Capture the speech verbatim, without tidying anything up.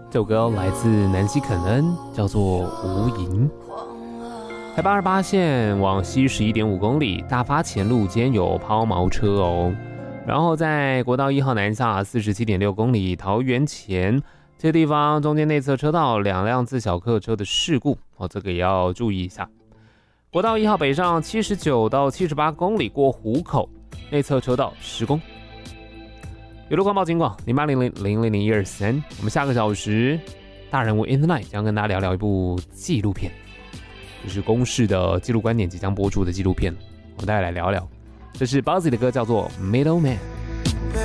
这首歌来自南希肯恩，叫做《无垠》。台八二八线往西十一点五公里，大发前路间有抛锚车哦。然后在国道一号南下四十七点六公里，桃园前这个地方中间内侧车道两辆自小客车的事故哦，这个也要注意一下。国道一号北上七十九到七十八公里，过湖口内侧车道施工。有路况报警广零八零零零零零一二三。我们下个小时大人物 in the night 将跟大家聊聊一部纪录片，就是公视的纪录观点即将播出的纪录片，我们大家来聊聊。这是 Buzzy 的歌，叫做 Middleman。